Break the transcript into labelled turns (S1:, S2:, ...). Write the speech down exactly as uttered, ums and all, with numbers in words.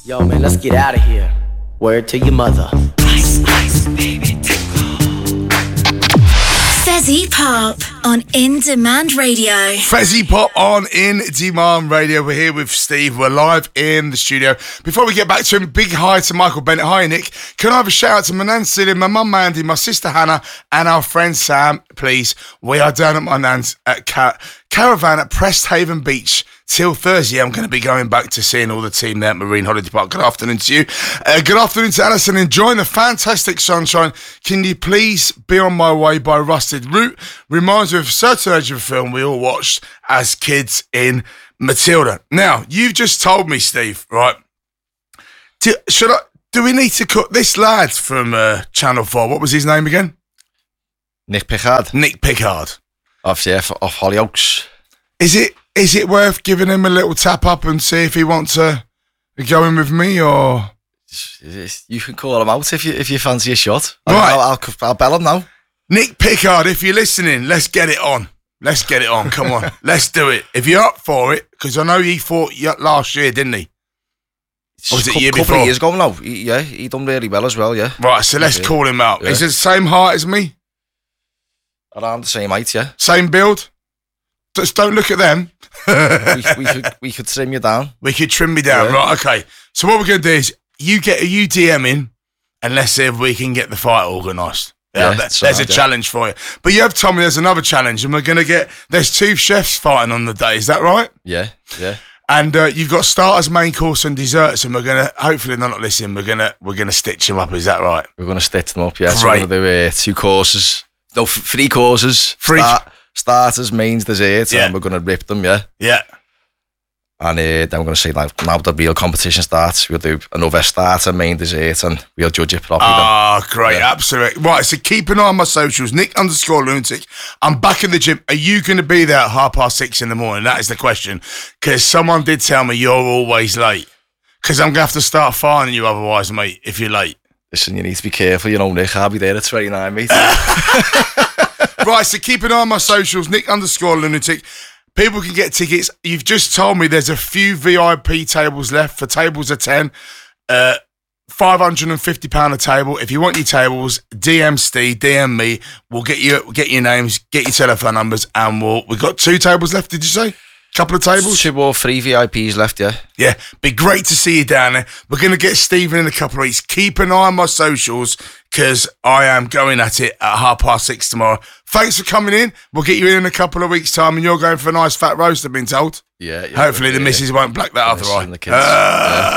S1: Yo, man, let's get out of here. Word to your mother. Ice, ice, baby,
S2: Fezzy Pop on In Demand Radio.
S3: Fezzy Pop on In Demand Radio. We're here with Steve. We're live in the studio. Before we get back to him, big hi to Michael Bennett. Hi, Nick. Can I have a shout out to my nan Celia, my mum Mandy, my sister Hannah, and our friend Sam, please? We are down at my nan's at Car- Caravan at Presthaven Beach till Thursday. I'm going to be going back to seeing all the team there at Marine Holiday Park. Good afternoon to you. Uh, good afternoon to Alison. Enjoying the fantastic sunshine. Can you please be on my way by Rusted Route? Reminds me of a certain age of a film we all watched as kids in Matilda. Now, you've just told me, Steve, right? Do, should I? Do we need to cut this lad from uh, Channel four? What was his name again?
S4: Nick Pickard.
S3: Nick Pickard.
S4: Off, yeah, off Hollyoaks.
S3: Is it is it worth giving him a little tap up and see if he wants to go in with me, or
S4: you can call him out if you if you fancy a shot. I'll,
S3: right.
S4: I'll, I'll, I'll bell him now.
S3: Nick Pickard, if you're listening, let's get it on. Let's get it on. Come on, let's do it. If you're up for it, because I know he fought last year, didn't he? Or was it
S4: a
S3: year
S4: couple
S3: before?
S4: of years ago now. He, yeah, he done really well as well. Yeah.
S3: Right, so let's
S4: yeah.
S3: call him out.
S4: Yeah.
S3: Is it the same height as me?
S4: Around the same height, yeah.
S3: Same build? Just don't look at them.
S4: we, we could we could trim you down.
S3: We could trim me down, yeah. Right? Okay. So what we're gonna do is you get a you D M in, and let's see if we can get the fight organised. Yeah, yeah, that, there's hard, a yeah. challenge for you. But you have told me there's another challenge, and we're gonna get there's two chefs fighting on the day. Is that right?
S4: Yeah, yeah.
S3: And uh, you've got starters, main course, and desserts, and we're gonna hopefully they're not listening. We're gonna we're gonna stitch them up. Is that right?
S4: We're gonna stitch them up. Yeah. So we're gonna do uh, two courses. No, f- three courses.
S3: Three
S4: Start, starters, mains, desserts, yeah. And we're gonna rip them. Yeah.
S3: Yeah.
S4: And uh, then we're going to say, like, now the real competition starts, we'll do another starter, main dessert, and we'll judge it properly.
S3: Ah, oh, great, yeah. Absolutely. Right, so keep an eye on my socials, Nick underscore lunatic. I'm back in the gym. Are you going to be there at half past six in the morning? That is the question. Because someone did tell me you're always late. Because I'm going to have to start firing you otherwise, mate, if you're late.
S4: Listen, you need to be careful, you know, Nick. I'll be there at twenty-nine, mate.
S3: Right, so keep an eye on my socials, Nick underscore lunatic. People can get tickets. You've just told me there's a few V I P tables left for tables of ten. Uh, five hundred fifty pounds a table. If you want your tables, D M Steve, D M me. We'll get you get your names, get your telephone numbers, and we'll. We've got two tables left, did you say? Couple of tables?
S4: Two or three V I Ps left, yeah.
S3: Yeah, be great to see you down there. We're going to get Stephen in a couple of weeks. Keep an eye on my socials because I am going at it at half past six tomorrow. Thanks for coming in. We'll get you in in a couple of weeks' time and you're going for a nice fat roast, I've been told.
S4: Yeah. yeah
S3: Hopefully the
S4: yeah,
S3: missus
S4: yeah.
S3: won't black that other eye.
S4: The kids. Uh, yeah.